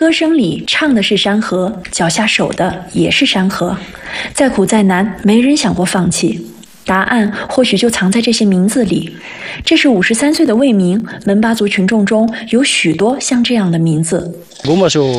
歌声里唱的是山河，脚下守的也是山河。再苦再难，没人想过放弃。答案或许就藏在这些名字里。这是53岁的魏明，门巴族群众中有许多像这样的名字。 我们说